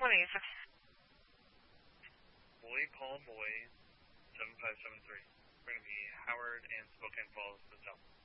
186. Boy, call boy, 7573. We're going to be Howard and Spokane Falls to the south.